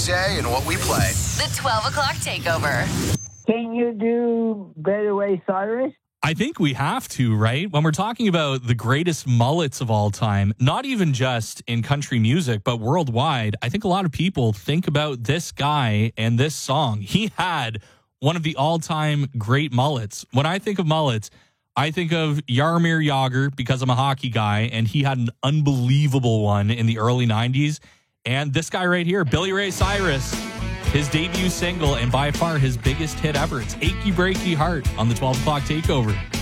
say and what we play. The 12 o'clock takeover. Can you do Better Way Cyrus? I think we have to, right? When we're talking about the greatest mullets of all time, not even just in country music, but worldwide, I think a lot of people think about this guy and this song. He had one of the all-time great mullets. When I think of mullets, I think of Jaromir Jagr because I'm a hockey guy, and he had an unbelievable one in the early 90s. And this guy right here, Billy Ray Cyrus, his debut single and by far his biggest hit ever. It's Achy Breaky Heart on the 12 o'clock takeover.